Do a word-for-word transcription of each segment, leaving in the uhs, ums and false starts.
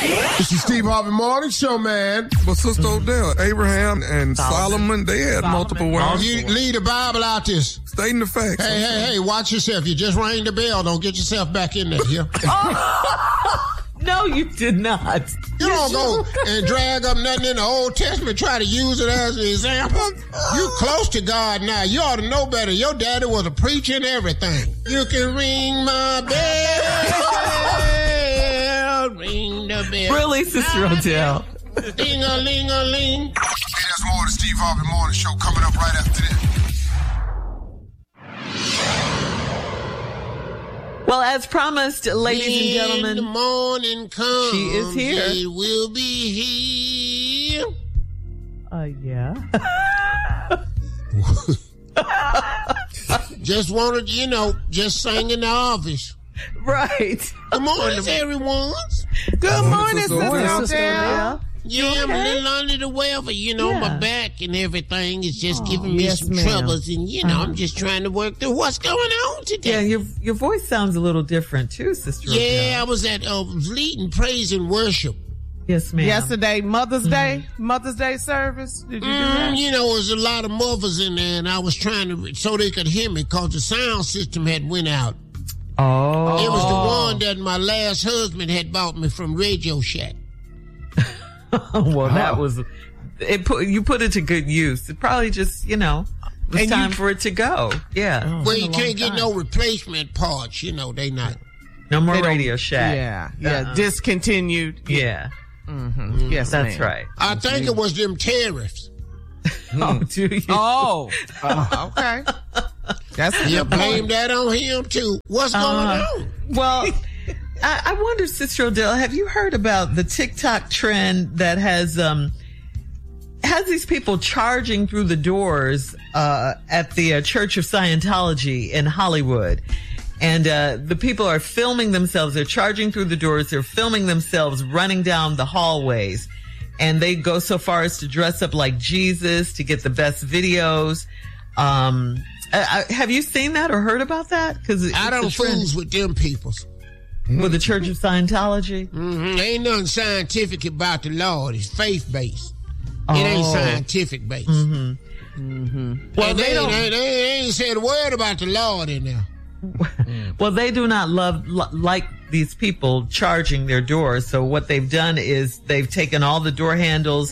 It's the Steve Harvey Morning Show, man. But Sister Odell, Abraham and Solomon, Solomon they had Solomon. multiple wives. Oh, you leave the Bible out this. Stating the facts. Hey, hey, hey, watch yourself. You just rang the bell. Don't get yourself back in there, here. No, you did not. You don't go and drag up nothing in the Old Testament, try to use it as an example. You close to God now. You ought to know better. Your daddy was a preacher and everything. You can ring my bell, ring the bell. Really, Sister Odell? Ding-a-ling-a-ling. Hey, there's more of the Steve Harvey Morning Show coming up right after this. Well, as promised, ladies and gentlemen, the morning comes, she is here. It will be here. Uh, yeah. Just wanted, you know, just sang in the office. Right. Good morning, everyone. Good morning, Sister Odell. Yeah, okay? I'm a little under the weather. You know, yeah. my back and everything is just oh, giving me yes, some ma'am. troubles. And, you know, uh-huh. I'm just trying to work through what's going on today. Yeah, your your voice sounds a little different, too, Sister Yeah, Odell. I was at uh, leading praise and worship. Yes, ma'am. Yesterday, Mother's mm-hmm. Day, Mother's Day service. Did you mm, do that? You know, there was a lot of mothers in there, and I was trying to, so they could hear me, because the sound system had went out. Oh. It was the one that my last husband had bought me from Radio Shack. Well, that was it. Put you put it to good use. It probably just you know it was and time you, for it to go. Yeah. Well, you can't get no replacement parts. You know they not. No more Radio Shack. Yeah. Yeah. Uh-uh. Discontinued. Yeah. Mm-hmm. Mm-hmm. Yes, that's ma'am. right. I think it was them tariffs. Oh, do you? Oh. uh, okay. That's you blame that on him too. What's uh, going on? Well. I, I wonder, Sister Odell, have you heard about the TikTok trend that has um has these people charging through the doors uh, at the uh, Church of Scientology in Hollywood? And uh, the people are filming themselves. They're charging through the doors. They're filming themselves running down the hallways. And they go so far as to dress up like Jesus to get the best videos. Um, I, I, have you seen that or heard about that? Because I don't fools with them peoples. With the Church of Scientology? Mm-hmm. Ain't nothing scientific about the Lord. It's faith-based. Oh. It ain't scientific-based. Mm-hmm. Mm-hmm. Well, and they, they, don't... they, they ain't said a word about the Lord in there. Well, they do not love lo- like these people charging their doors. So what they've done is they've taken all the door handles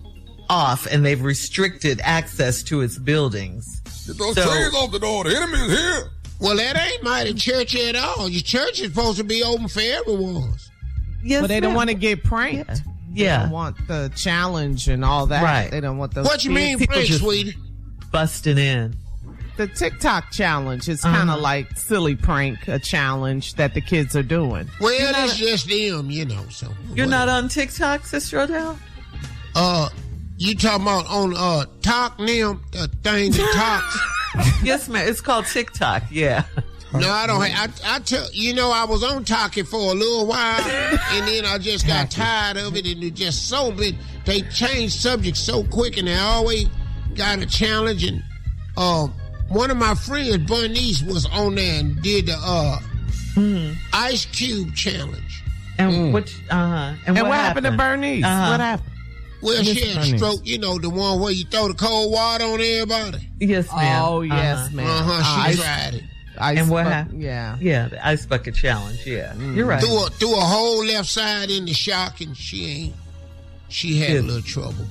off and they've restricted access to its buildings. Get those so, chains off the door. The enemy is here. Well, that ain't mighty church at all. Your church is supposed to be open for everyone. Yes, but they ma'am. don't want to get pranked. Yeah. yeah. They don't want the challenge and all that. Right. They don't want the. What you mean, prank, sweetie? Busting in. The TikTok challenge is uh-huh. kind of like silly prank, a challenge that the kids are doing. Well, it's just them, you know. So you're whatever. not on TikTok, Sister Odell? Uh, you talking about on uh Talk Them, the thing that talks? Yes, ma'am. It's called TikTok. Yeah. No, I don't. I, I tell you know, I was on Talkie for a little while, and then I just got tired of it, and it just so big. They changed subjects so quick, and they always got a challenge. And uh, one of my friends, Bernice, was on there and did the uh, mm. Ice Cube challenge. And mm. what? Uh huh. And, and what, what happened, happened to Bernice? Uh-huh. What happened? Well, she had a stroke, you know, the one where you throw the cold water on everybody. Yes, ma'am. Oh, yes, uh-huh. ma'am. Uh-huh, she ice, tried it. Ice and what bu- happened? Yeah. Yeah, the ice bucket challenge, yeah. Mm. You're right. Threw a, threw a whole left side in the shock, and she ain't, she had Good. a little trouble.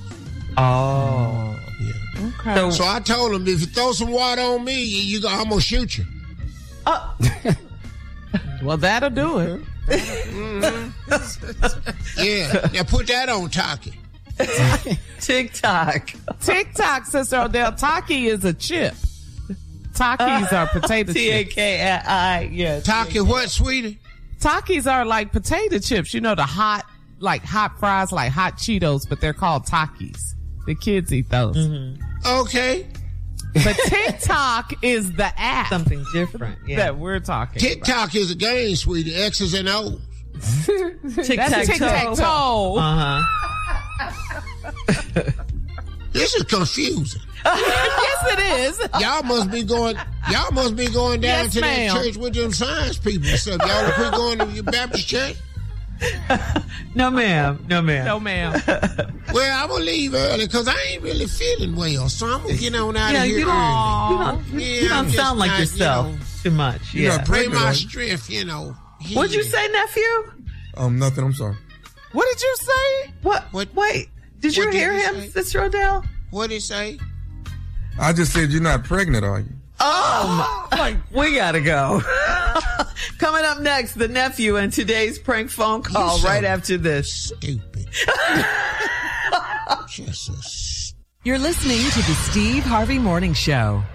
Oh. Yeah. Okay. So, so I told him, if you throw some water on me, you, you go, I'm going to shoot you. Uh. Well, that'll do it. Mm-hmm. Yeah. Now put that on Talkie. TikTok. TikTok, Sister Odell. Taki is a chip. Takis are potato T A chips. K I, yeah. Taki what, sweetie? Takis are like potato chips. You know, the hot, like hot fries, like hot Cheetos, but they're called Takis. The kids eat those. Mm-hmm. Okay. But TikTok is the app. Something different, yeah. That we're talking TikTok about. is a game, sweetie. X's and O's. That's tic-tac-toe. Uh-huh. This is confusing. Yes, it is. Y'all must be going. Y'all must be going down Yes, to ma'am. that church with them science people. So y'all quit going to your Baptist church. No, ma'am. No, ma'am. No, ma'am. Well, I'm gonna leave early because I ain't really feeling well, so I'm gonna get on out Yeah, of here you don't, early. you don't, you, Yeah, you don't I'm just sound like not, yourself you know, too much. You're Yeah. not Pray pregnant, my are you? strength, you know. What'd you healing. say, nephew? Um, nothing. I'm sorry. What did you say? What? What- Wait, did you what did hear he him, say? Sister Odell? What'd he say? I just said you're not pregnant, are you? Oh, my. We gotta go. Coming up next, the nephew and today's prank phone call so right after this. Stupid. Just a You're listening to the Steve Harvey Morning Show.